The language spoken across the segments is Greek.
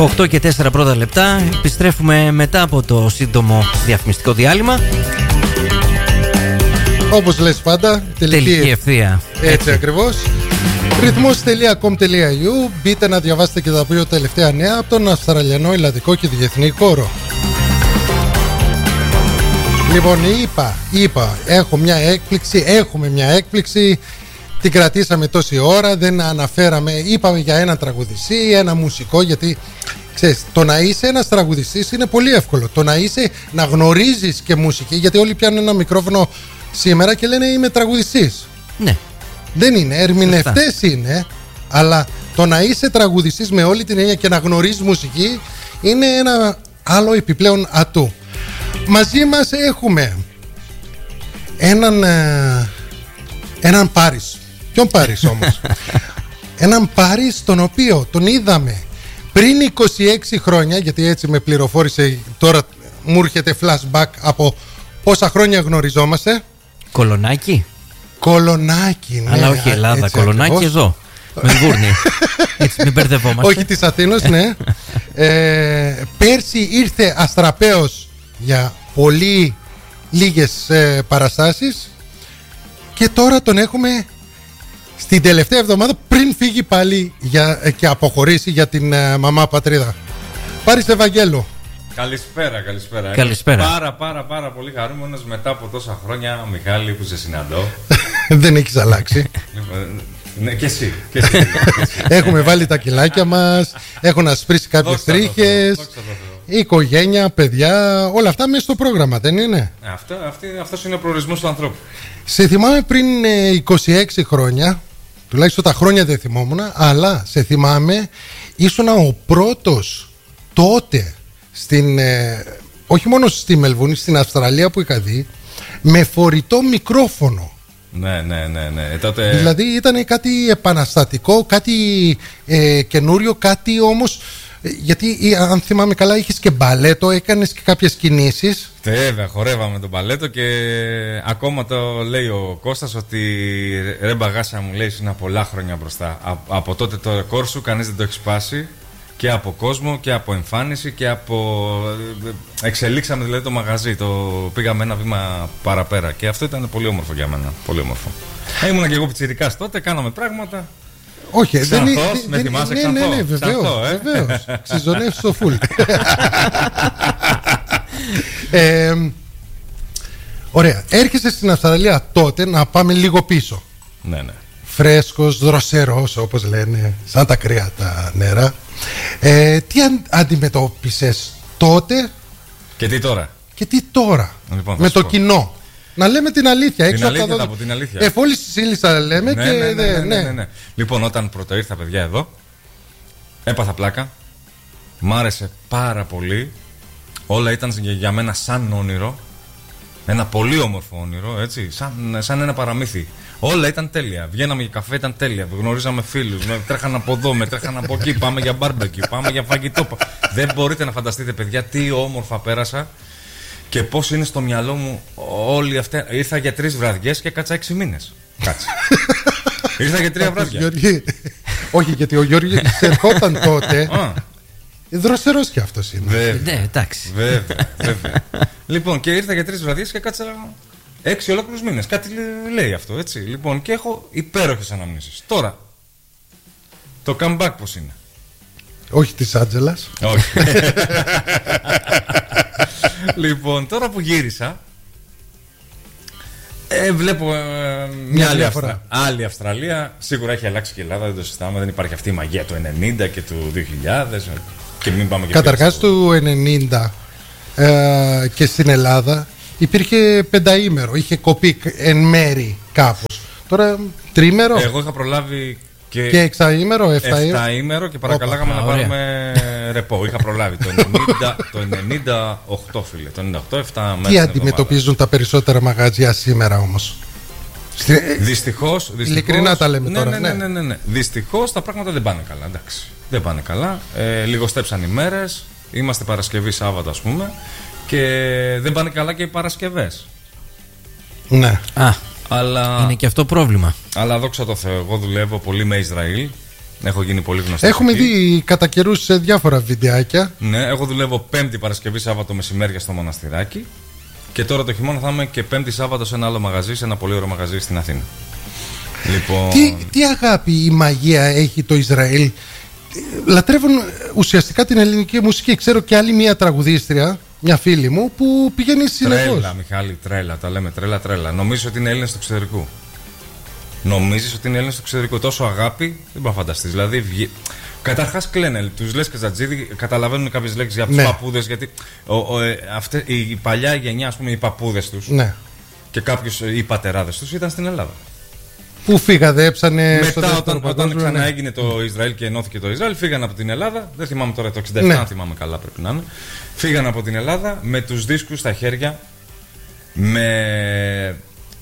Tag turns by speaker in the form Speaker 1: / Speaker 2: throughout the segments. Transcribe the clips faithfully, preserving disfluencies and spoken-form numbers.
Speaker 1: οκτώ και τέσσερα πρώτα λεπτά. Επιστρέφουμε μετά από το σύντομο διαφημιστικό διάλειμμα.
Speaker 2: Όπως λες πάντα, τελική,
Speaker 1: τελική ευθεία.
Speaker 2: Έτσι, Έτσι. ακριβώς. ρυθμός τελεία κομ τελεία ι γιου. Μπείτε να διαβάσετε και τα πιο τελευταία νέα από τον Αυστραλιανό, Ελλαδικό και Διεθνή χώρο. Λοιπόν, είπα, είπα, έχω μια έκπληξη, έχουμε μια έκπληξη. Την κρατήσαμε τόση ώρα, δεν αναφέραμε, είπαμε για ένα τραγουδιστή, ένα μουσικό, γιατί ξέρεις, το να είσαι ένας τραγουδιστής είναι πολύ εύκολο. Το να είσαι, να γνωρίζεις και μουσική, γιατί όλοι πιάνουν ένα μικρόφωνο σήμερα και λένε είμαι τραγουδιστής.
Speaker 1: Ναι.
Speaker 2: Δεν είναι, ερμηνευτές είναι, αλλά το να είσαι τραγουδιστής με όλη την έννοια και να γνωρίζεις μουσική είναι ένα άλλο επιπλέον ατού. Μαζί μας έχουμε έναν, ε, έναν Πάρης. Ποιον Πάρης όμως? Έναν Πάρης τον οποίο τον είδαμε πριν είκοσι έξι χρόνια, γιατί έτσι με πληροφόρησε, τώρα μου έρχεται flashback από πόσα χρόνια γνωριζόμαστε.
Speaker 1: Κολονάκι.
Speaker 2: Κολονάκι, ναι.
Speaker 1: Αλλά όχι Ελλάδα, Κολονάκι ακριβώς. Εδώ. Μελβούρνη. Έτσι, μην μπερδευόμαστε.
Speaker 2: Όχι της Αθήνος, ναι. ε, πέρσι ήρθε αστραπέως για πολύ λίγες ε, παραστάσεις και τώρα τον έχουμε στην τελευταία εβδομάδα πριν φύγει πάλι για, ε, και αποχωρήσει για την ε, μαμά πατρίδα. Πάρης Ευαγγέλου.
Speaker 3: Καλησπέρα, καλησπέρα.
Speaker 1: Καλησπέρα.
Speaker 3: Πάρα πάρα πάρα πολύ χαρούμενος μετά από τόσα χρόνια, Μιχάλη, που σε συναντώ. Δεν
Speaker 2: έχεις αλλάξει.
Speaker 3: Ναι, και εσύ, και εσύ, και εσύ.
Speaker 2: Έχουμε βάλει τα κιλάκια μας, έχουν ασπρίσει κάποιες τρίχες, η οικογένεια, παιδιά, όλα αυτά μέσα στο πρόγραμμα, δεν είναι?
Speaker 3: Αυτό, αυτή, αυτός είναι ο προορισμός του ανθρώπου.
Speaker 2: Σε θυμάμαι πριν ε, είκοσι έξι χρόνια, τουλάχιστον τα χρόνια δεν θυμόμουν, αλλά σε θυμάμαι ήσουν ο πρώτος τότε στην, ε, όχι μόνο στη Μελβούνη, στην Αυστραλία που είχα δει, με φορητό μικρόφωνο.
Speaker 3: Ναι, ναι, ναι, ναι. Τότε...
Speaker 2: Δηλαδή ήταν κάτι επαναστατικό, κάτι ε, καινούριο, κάτι όμως, γιατί αν θυμάμαι καλά είχες και μπαλέτο, έκανες και κάποιες κινήσεις.
Speaker 3: Βέβαια, χορεύαμε τον μπαλέτο και ακόμα το λέει ο Κώστας ότι ρε μπαγάσια μου, λέει, είναι πολλά χρόνια μπροστά. Α, από τότε το ρεκόρ σου κανείς δεν το έχει σπάσει. Και από κόσμο και από εμφάνιση και από... Εξελίξαμε δηλαδή το μαγαζί, το πήγαμε ένα βήμα παραπέρα. Και αυτό ήταν πολύ όμορφο για μένα, πολύ όμορφο. Ήμουνα και εγώ πιτσιρικάς τότε, κάναμε πράγματα.
Speaker 2: Όχι, δεν είναι...
Speaker 3: Με θυμάσαι,
Speaker 2: ναι,
Speaker 3: Ξανθός.
Speaker 2: Ναι, ναι, βεβαίως,
Speaker 3: ε?
Speaker 2: βεβαίως. Ξεζωνεύεις το φουλ. ε, Ωραία, έρχεσαι στην Αυστραλία τότε, να πάμε λίγο πίσω.
Speaker 3: Ναι, ναι.
Speaker 2: Φρέσκος, δροσερός, όπως λένε, σαν τα κρύα τα νερά. Ε, τι αν, αντιμετώπισες τότε
Speaker 3: και τι τώρα?
Speaker 2: Και τι τώρα
Speaker 3: λοιπόν,
Speaker 2: με το
Speaker 3: πω.
Speaker 2: κοινό? Να λέμε την αλήθεια.
Speaker 3: Την
Speaker 2: έξω
Speaker 3: αλήθεια,
Speaker 2: από
Speaker 3: θα πω την αλήθεια.
Speaker 2: Εφόλης της ύλης θα λέμε
Speaker 3: ναι,
Speaker 2: και
Speaker 3: ναι, ναι,
Speaker 2: ναι,
Speaker 3: ναι,
Speaker 2: ναι.
Speaker 3: ναι, ναι. Λοιπόν, όταν πρώτα ήρθα, παιδιά, εδώ, έπαθα πλάκα. Μ' άρεσε πάρα πολύ. Όλα ήταν για μένα σαν όνειρο. Ένα πολύ όμορφο όνειρο, έτσι. Σαν, σαν ένα παραμύθι. Όλα ήταν τέλεια. Βγαίναμε για καφέ, ήταν τέλεια. Γνωρίζαμε φίλους. Με τρέχαν από εδώ, με τρέχαν από εκεί. Πάμε για μπάρμπεκιου, πάμε για φαγητό. Δεν μπορείτε να φανταστείτε, παιδιά, τι όμορφα πέρασα και πώς είναι στο μυαλό μου όλοι αυτοί. Ήρθα για τρεις βραδιές και κάτσα έξι μήνες. Κάτσε. Ήρθα για τρία βράδια.
Speaker 2: Όχι, γιατί ο Γιώργος ερχόταν τότε. Δροσερός κι αυτός είναι.
Speaker 1: Ναι, εντάξει.
Speaker 3: Βέβαια, βέβαια. Λοιπόν, και ήρθα για τρεις βραδιές και κάτσα έξι ολόκληρους μήνες. Κάτι λέει αυτό, έτσι. Λοιπόν, και έχω υπέροχες αναμνήσεις. Τώρα, το comeback πώς είναι?
Speaker 2: Όχι της Άντζελας.
Speaker 3: Όχι. Λοιπόν, τώρα που γύρισα, ε, βλέπω ε, μια άλλη, Αυστρα... άλλη Αυστραλία. Σίγουρα έχει αλλάξει και η Ελλάδα, δεν το συζητάμε. Δεν υπάρχει αυτή η μαγεία του ενενήντα και του δύο χιλιάδες. Και μην πάμε και
Speaker 2: καταρχάς του ενενήντα ε, και στην Ελλάδα υπήρχε πενταήμερο, είχε κοπεί εν μέρη κάπως. Τώρα τρίμερο.
Speaker 3: Εγώ είχα προλάβει και,
Speaker 2: και εξαήμερο,
Speaker 3: εφταήμερο και παρακαλάγαμε Οπα, να πάρουμε ρεπό. Είχα προλάβει το ενενήντα, το ενενήντα οκτώ, φίλε. Το ενενήντα οκτώ, εφτά μέρες.
Speaker 2: Τι αντιμετωπίζουν τα περισσότερα μαγαζιά σήμερα όμως?
Speaker 3: Δυστυχώς.
Speaker 2: Ειλικρινά τα λέμε
Speaker 3: ναι,
Speaker 2: τώρα.
Speaker 3: Ναι, ναι, ναι, ναι, ναι. Δυστυχώς τα πράγματα δεν πάνε καλά. Εντάξει. Δεν πάνε καλά. Ε, λιγοστέψαν οι μέρες. Είμαστε Παρασκευή, Σάββατο, ας πούμε. Και δεν πάνε καλά και οι Παρασκευές.
Speaker 2: Ναι.
Speaker 1: Α,
Speaker 3: αλλά...
Speaker 1: είναι και αυτό πρόβλημα.
Speaker 3: Αλλά δόξα τω Θεώ, εγώ δουλεύω πολύ με Ισραήλ. Έχω γίνει πολύ γνωστό.
Speaker 2: Έχουμε δει κατά καιρούς σε διάφορα βιντεάκια.
Speaker 3: Ναι, εγώ δουλεύω Πέμπτη, Παρασκευή, Σάββατο μεσημέρια στο Μοναστηράκι. Και τώρα το χειμώνα θα είμαι και Πέμπτη, Σάββατο σε ένα άλλο μαγαζί, σε ένα πολύ ωραίο μαγαζί στην Αθήνα. Λοιπόν...
Speaker 2: Τι, τι αγάπη η μαγεία έχει το Ισραήλ. Λατρεύουν ουσιαστικά την ελληνική μουσική. Ξέρω και άλλη μια τραγουδίστρια, μια φίλη μου, που πηγαίνει συνεχώς.
Speaker 3: Τρέλα, Μιχάλη, τρέλα. Τα λέμε τρέλα, τρέλα. Νομίζω ότι είναι Έλληνες του εξωτερικού. Νομίζεις ότι είναι Έλληνες του εξωτερικού. Τόσο αγάπη, δεν μπορεί να φανταστείς. Δηλαδή, βγει... καταρχάς κλαίνε. Τους λες Καζατζίδη, καταλαβαίνουν κάποιες λέξεις για τους
Speaker 2: ναι. παππούδες.
Speaker 3: Γιατί ο, ο, ε, αυτές, η, η παλιά γενιά, ας πούμε, οι παππούδες τους
Speaker 2: ναι.
Speaker 3: και κάποιους οι πατεράδες τους ήταν στην Ελλάδα.
Speaker 2: Πού φύγατε, έψανε.
Speaker 3: Μετά, όταν, όταν ξαναέγινε το Ισραήλ και ενώθηκε το Ισραήλ, φύγαν από την Ελλάδα. Δεν θυμάμαι τώρα το εξήντα επτά, ναι. αν θυμάμαι καλά, πρέπει να είναι. Φύγαν από την Ελλάδα με τους δίσκους στα χέρια, με,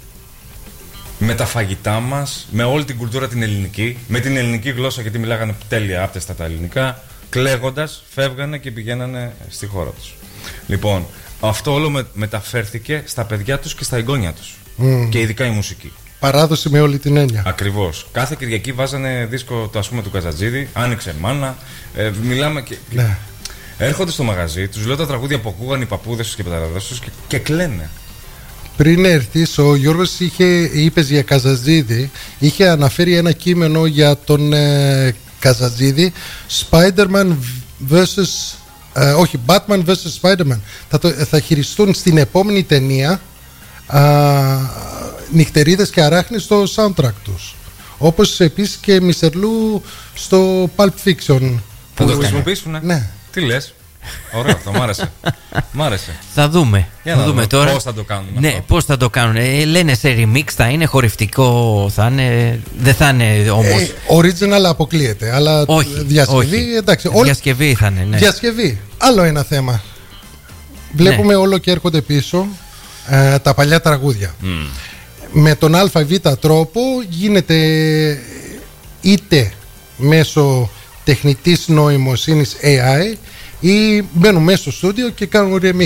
Speaker 3: με τα φαγητά μας, με όλη την κουλτούρα την ελληνική, με την ελληνική γλώσσα, γιατί μιλάγανε τέλεια άπτεστα τα ελληνικά. Κλαίγοντας, φεύγανε και πηγαίνανε στη χώρα τους. Λοιπόν, αυτό όλο με, μεταφέρθηκε στα παιδιά τους και στα εγγόνια τους. Mm. Και ειδικά η μουσική.
Speaker 2: Παράδοση με όλη την έννοια.
Speaker 3: Ακριβώς. Κάθε Κυριακή βάζανε δίσκο το, ας πούμε, του Καζατζίδη, άνοιξε μάνα. Ε, μιλάμε και.
Speaker 2: Ναι.
Speaker 3: Έρχονται στο μαγαζί, τους λέω τα τραγούδια που ακούγαν οι παππούδες τους και οι πατεράδες τους και, και κλαίνε.
Speaker 2: Πριν έρθεις, ο Γιώργος είχε, είπες για Καζατζίδη, είχε αναφέρει ένα κείμενο για τον ε, Καζατζίδη, Spider-Man versus. Ε, όχι, Batman versus Spider-Man. Θα, το, θα χειριστούν στην επόμενη ταινία α, νυχτερίδες και αράχνες στο soundtrack τους. Όπως επίσης και Μισερλού στο Pulp Fiction.
Speaker 3: Θα το χρησιμοποιήσουν,
Speaker 2: ναι.
Speaker 3: Τι λες? Ωραίο αυτό, μ' άρεσε. Μ' άρεσε.
Speaker 1: Θα δούμε.
Speaker 3: Για
Speaker 1: θα
Speaker 3: να
Speaker 1: δούμε
Speaker 3: δούμε
Speaker 1: τώρα.
Speaker 3: Πώς θα το κάνουν.
Speaker 1: Ναι,
Speaker 3: αυτό.
Speaker 1: πώς θα το κάνουν. Ε, λένε σε remix, θα είναι χορευτικό, θα είναι. Δεν θα είναι όμως.
Speaker 2: Ε, original αποκλείεται, αλλά
Speaker 1: όχι,
Speaker 2: διασκευή,
Speaker 1: όχι.
Speaker 2: εντάξει.
Speaker 1: Διασκευή θα είναι, ναι.
Speaker 2: Διασκευή. Άλλο ένα θέμα. Βλέπουμε ναι. όλο και έρχονται πίσω ε, τα παλιά τραγούδια. Mm. Με τον ΑΒ τρόπο γίνεται είτε μέσω τεχνητής νοημοσύνης έι άι ή μπαίνουν μέσα στο στούντιο και κάνουν remix.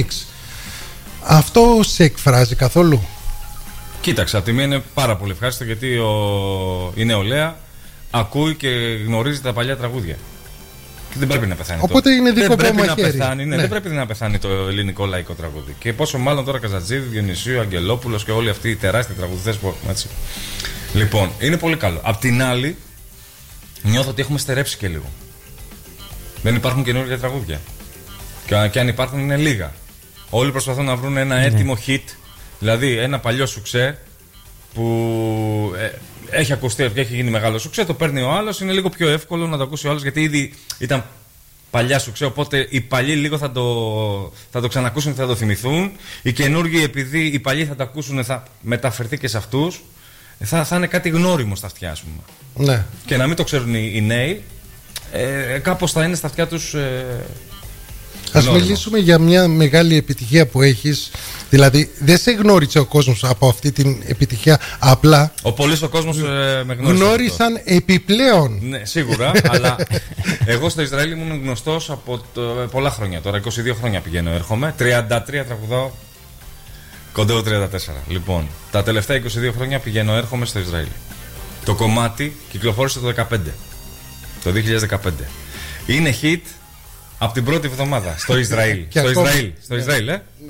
Speaker 2: Αυτό σε εκφράζει καθόλου?
Speaker 3: Κοίταξε, από τη μία είναι πάρα πολύ ευχάριστο, γιατί ο... η νεολαία ακούει και γνωρίζει τα παλιά τραγούδια. Και δεν πρέπει να πεθάνει.
Speaker 2: Οπότε
Speaker 3: το...
Speaker 2: είναι δίκοπο
Speaker 3: δεν πρέπει
Speaker 2: μαχαίρι.
Speaker 3: να πεθάνει, ναι,
Speaker 2: ναι.
Speaker 3: Δεν πρέπει να πεθάνει το ελληνικό λαϊκό τραγούδι. Και πόσο μάλλον τώρα Καζατζίδη, Διονυσίου, Αγγελόπουλος και όλοι αυτοί οι τεράστιοι τραγουδιστές που έχουμε, έτσι. Λοιπόν, είναι πολύ καλό. Απ' την άλλη, νιώθω ότι έχουμε στερέψει και λίγο. Δεν υπάρχουν καινούργια τραγούδια. Και, και αν υπάρχουν είναι λίγα. Όλοι προσπαθούν να βρουν ένα έτοιμο hit, δηλαδή ένα παλιό σουξέ που ε, έχει ακουστεί και έχει γίνει μεγάλο σουξέ. Το παίρνει ο άλλος, είναι λίγο πιο εύκολο να το ακούσει ο άλλος, γιατί ήδη ήταν παλιά σουξέ. Οπότε οι παλιοί λίγο θα το, θα το ξανακούσουν και θα το θυμηθούν. Οι καινούργοι, επειδή οι παλιοί θα το ακούσουν, θα μεταφερθεί και σε αυτούς. Θα, θα είναι κάτι γνώριμο στα αυτιά, ας πούμε.
Speaker 2: Ναι.
Speaker 3: Και να μην το ξέρουν οι, οι νέοι, ε, κάπως θα είναι στα αυτιά τους. Ε,
Speaker 2: Ας μιλήσουμε για μια μεγάλη επιτυχία που έχεις. Δηλαδή δεν σε γνώρισε ο κόσμος από αυτή την επιτυχία, απλά
Speaker 3: ο πολύς ο κόσμος ε, με γνώρισε.
Speaker 2: Γνώρισαν αυτό. Επιπλέον.
Speaker 3: Ναι, σίγουρα, αλλά εγώ στο Ισραήλ ήμουν γνωστός από το, πολλά χρόνια τώρα, είκοσι δύο χρόνια πηγαίνω, έρχομαι, τριάντα τρία τραγουδάω, κοντεύω τριάντα τέσσερα. Λοιπόν, τα τελευταία είκοσι δύο χρόνια πηγαίνω, έρχομαι στο Ισραήλ. Το κομμάτι κυκλοφόρησε το δεκαπέντε, το δύο χιλιάδες δεκαπέντε. Είναι hit από την πρώτη εβδομάδα στο Ισραήλ. στο Ισραήλ, στο ναι. Ισραήλ, ε.
Speaker 2: Ναι.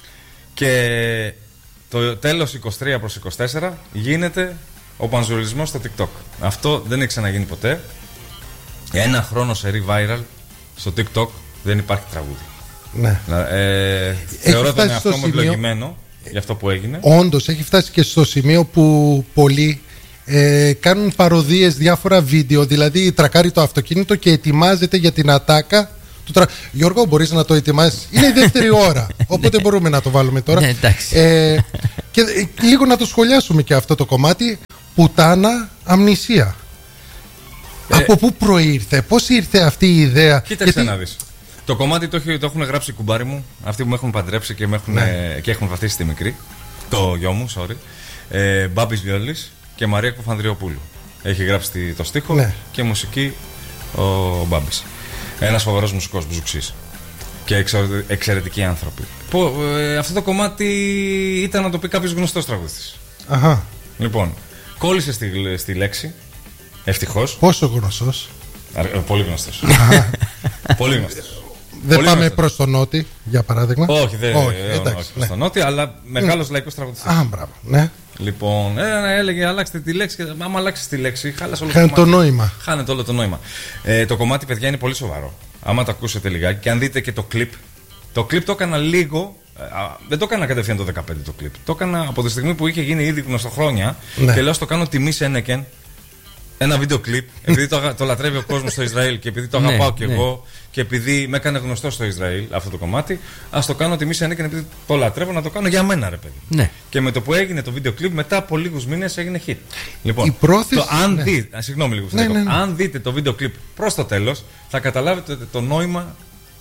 Speaker 3: Και το τέλος είκοσι τρία προς είκοσι τέσσερα γίνεται ο πανζουλισμός στο TikTok. Αυτό δεν έχει ξαναγίνει ποτέ. Ένα χρόνο σερί viral στο TikTok, δεν υπάρχει τραγούδι.
Speaker 2: Ναι.
Speaker 3: Ε, θεωρώ τον εαυτό μου ευλογημένο για αυτό που έγινε.
Speaker 2: Όντως, έχει φτάσει και στο σημείο που πολλοί ε, κάνουν παροδίες, διάφορα βίντεο. Δηλαδή τρακάρει το αυτοκίνητο και ετοιμάζεται για την ατάκα. Τρα... Γιώργο, μπορείς να το ετοιμάσεις? Είναι η δεύτερη ώρα, οπότε μπορούμε να το βάλουμε τώρα.
Speaker 1: Ναι, εντάξει.
Speaker 2: Ε, και ε, λίγο να το σχολιάσουμε και αυτό το κομμάτι. Πουτάνα αμνησία. Ε, Από πού προήρθε, πώς ήρθε αυτή η ιδέα?
Speaker 3: Κοίταξε γιατί... να δεις. Το κομμάτι το, το έχουν γράψει οι κουμπάροι μου, αυτοί που με έχουν παντρέψει και, με έχουν, ναι. και έχουν βαφτίσει τη μικρή. Το γιο μου, sorry. Ε, Μπάμπης Βιόλης και Μαρία Κουφανδριοπούλου. Έχει γράψει το στίχο, ναι. Και μουσική ο Μπάμπης. Ένας φοβερός μουσικός μπουζουξής και εξαιρετικοί άνθρωποι. Πω, ε, αυτό το κομμάτι ήταν να το πει κάποιος γνωστός τραγουδιστής.
Speaker 2: Αχα.
Speaker 3: Λοιπόν, κόλλησε στη, στη λέξη Ευτυχώς.
Speaker 2: Πόσο γνωστός?
Speaker 3: Πολύ γνωστός. Πολύ γνωστός.
Speaker 2: Δεν
Speaker 3: Πολύ
Speaker 2: πάμε
Speaker 3: γνωστός.
Speaker 2: προς τον Νότι, για παράδειγμα.
Speaker 3: Όχι, δεν
Speaker 2: όχι,
Speaker 3: όχι,
Speaker 2: εντάξει,
Speaker 3: όχι
Speaker 2: ναι.
Speaker 3: προς τον Νότι, αλλά μεγάλος λαϊκός τραγουδιστής.
Speaker 2: Α, μπράβο, ναι.
Speaker 3: Λοιπόν, ε, έλεγε αλλάξτε τη λέξη. Και άμα αλλάξει τη λέξη, χάλασε όλο
Speaker 2: Χάνει
Speaker 3: το
Speaker 2: το
Speaker 3: κομμάτι.
Speaker 2: νόημα.
Speaker 3: Χάνεται όλο το νόημα. Ε, το κομμάτι, παιδιά, είναι πολύ σοβαρό. Άμα το ακούσετε λιγάκι και αν δείτε και το κλιπ. Το κλιπ το έκανα λίγο. Α, δεν το έκανα κατευθείαν το δεκαπέντε το κλιπ. Το έκανα από τη στιγμή που είχε γίνει ήδη γνωστοχρόνια.
Speaker 2: Ναι.
Speaker 3: Και λέω, στο κάνω τιμή σε Ένεκεν. Ένα βίντεο κλιπ. Επειδή το, αγα- το λατρεύει ο κόσμος στο Ισραήλ και επειδή το
Speaker 1: Ναι,
Speaker 3: αγαπάω κι
Speaker 1: ναι.
Speaker 3: εγώ και επειδή με έκανε γνωστό στο Ισραήλ αυτό το κομμάτι, α το κάνω τιμή σε Ένεκεν επειδή το λατρεύω να το κάνω για μένα, ρε παιδί.
Speaker 1: Ναι.
Speaker 3: Και με το που έγινε το βίντεο κλιπ, μετά από λίγους μήνες έγινε hit. Λοιπόν,
Speaker 2: Η πρόθεση-
Speaker 3: το, αν,
Speaker 2: ναι.
Speaker 3: δει, α, συγγνώμη λίγο, που
Speaker 2: Ναι,
Speaker 3: σας
Speaker 2: ναι,
Speaker 3: διακόπτω.
Speaker 2: ναι.
Speaker 3: Αν δείτε το βίντεο κλιπ προς το τέλος, θα καταλάβετε το νόημα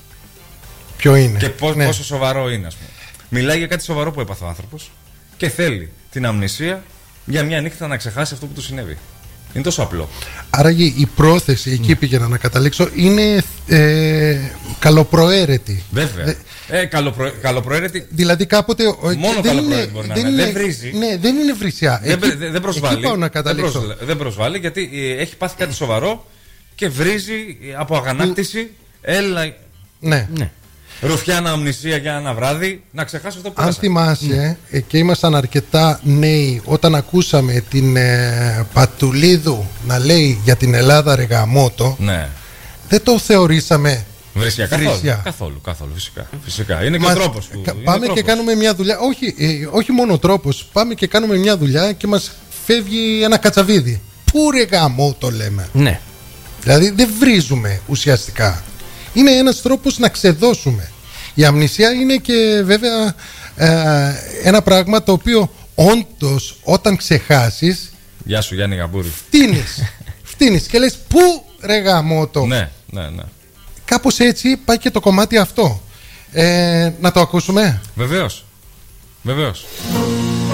Speaker 2: Ποιο είναι?
Speaker 3: και πώς,
Speaker 2: Ναι.
Speaker 3: πόσο σοβαρό είναι, ας πούμε. Μιλάει για κάτι σοβαρό που έπαθε ο άνθρωπος και θέλει την αμνησία για μια νύχτα να ξεχάσει αυτό που του συνέβη. Είναι τόσο απλό.
Speaker 2: Άραγε η πρόθεση, εκεί πήγαινα να καταλήξω, είναι ε, καλοπροαίρετη.
Speaker 3: Βέβαια.
Speaker 2: Δε-
Speaker 3: Ε, καλοπρο, καλοπροαίρετη.
Speaker 2: Δηλαδή κάποτε. ο-
Speaker 3: Μόνο
Speaker 2: δεν
Speaker 3: καλοπροαίρετη
Speaker 2: είναι-
Speaker 3: μπορεί να
Speaker 2: δεν
Speaker 3: είναι.
Speaker 2: είναι-
Speaker 3: Δεν βρίζει.
Speaker 2: Ναι, δεν είναι βρυσιά.
Speaker 3: Δεν,
Speaker 2: Εκεί-
Speaker 3: πρε- δεν προσβάλλει.
Speaker 2: Εκεί πάω να
Speaker 3: δεν,
Speaker 2: καταλήξω.
Speaker 3: προσ- δεν προσβάλλει γιατί ε, έχει πάθει κάτι σοβαρό και βρίζει από αγανάκτηση. Έλα,
Speaker 2: Ναι.
Speaker 1: Ναι.
Speaker 3: ρουφιάνα αμνησία για ένα βράδυ, να ξεχάσω αυτό που
Speaker 2: Αν
Speaker 3: πέρασα.
Speaker 2: θυμάσαι, ε, και ήμασταν αρκετά νέοι όταν ακούσαμε την ε, Πατουλίδου να λέει για την Ελλάδα ρε γαμότο,
Speaker 3: Ναι.
Speaker 2: δεν το θεωρήσαμε
Speaker 3: Βρυσιά, καθόλου.
Speaker 2: βρυσιά.
Speaker 3: Καθόλου, καθόλου, φυσικά. φυσικά. Είναι και
Speaker 2: Μας-
Speaker 3: ο τρόπος που.
Speaker 2: κα-
Speaker 3: είναι
Speaker 2: Πάμε
Speaker 3: ο
Speaker 2: και
Speaker 3: τρόπος.
Speaker 2: κάνουμε μια δουλειά. Όχι, ε, όχι μόνο τρόπος. Πάμε και κάνουμε μια δουλειά και μας φεύγει ένα κατσαβίδι. Πού ρε γαμότο λέμε.
Speaker 1: Ναι.
Speaker 2: Δηλαδή δεν βρίζουμε ουσιαστικά. Είναι ένας τρόπος να ξεδώσουμε. Η αμνησία είναι και βέβαια ε, ένα πράγμα το οποίο όντως όταν ξεχάσεις
Speaker 3: Γεια σου, Γιάννη Γαμπούρη.
Speaker 2: φτύνεις. Φτύνεις και λες πού ρε γαμότο.
Speaker 3: Ναι, ναι, ναι.
Speaker 2: Κάπως έτσι πάει και το κομμάτι αυτό. Ε, να το ακούσουμε.
Speaker 3: Βεβαίως. Βεβαίως.